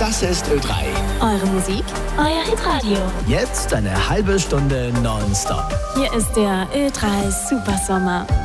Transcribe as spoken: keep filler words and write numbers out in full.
Das ist Ö drei. Eure Musik, euer Hitradio. Jetzt eine halbe Stunde nonstop. Hier ist der Ö drei Supersommer.